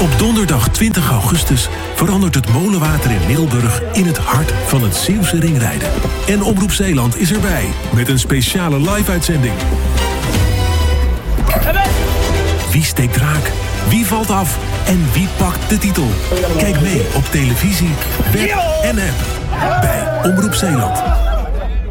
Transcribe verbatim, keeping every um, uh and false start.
Op donderdag twintig augustus verandert het molenwater in Middelburg in het hart van het Zeeuwse ringrijden. En Omroep Zeeland is erbij met een speciale live-uitzending. Wie steekt raak? Wie valt af? En wie pakt de titel? Kijk mee op televisie, web en app bij Omroep Zeeland.